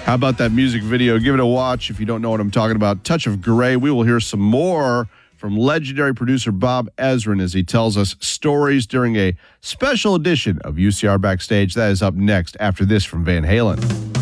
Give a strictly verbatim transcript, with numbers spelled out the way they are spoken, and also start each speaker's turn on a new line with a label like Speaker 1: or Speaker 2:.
Speaker 1: How about that music video? Give it a watch if you don't know what I'm talking about. Touch of Grey. We will hear some more from legendary producer Bob Ezrin as he tells us stories during a special edition of U C R Backstage. That is up next after this from Van Halen.